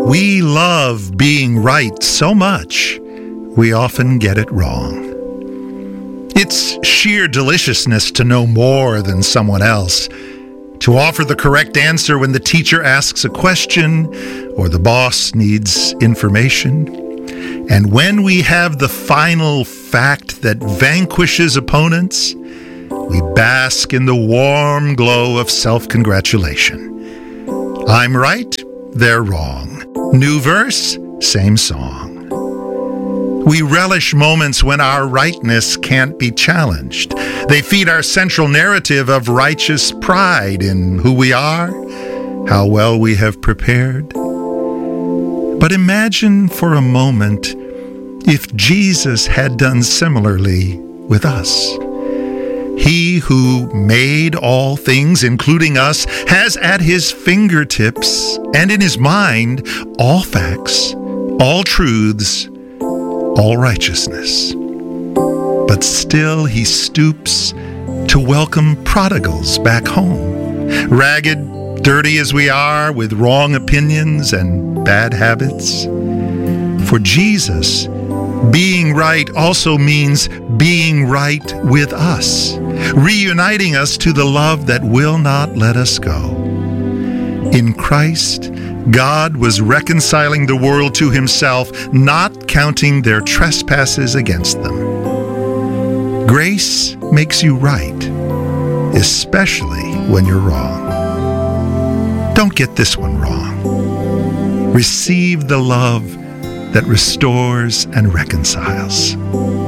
We love being right so much, we often get it wrong. It's sheer deliciousness to know more than someone else, to offer the correct answer when the teacher asks a question or the boss needs information. And when we have the final fact that vanquishes opponents, we bask in the warm glow of self-congratulation. I'm right, they're wrong. New verse, same song. We relish moments when our rightness can't be challenged. They feed our central narrative of righteous pride in who we are, how well we have prepared. But imagine for a moment if Jesus had done similarly with us. He who made all things, including us, has at his fingertips and in his mind all facts, all truths, all righteousness. But still he stoops to welcome prodigals back home, ragged, dirty as we are, with wrong opinions and bad habits. For Jesus, being right also means being right with us, reuniting us to the love that will not let us go. In Christ, God was reconciling the world to himself, not counting their trespasses against them. Grace makes you right, especially when you're wrong. Don't get this one wrong. Receive the love that restores and reconciles.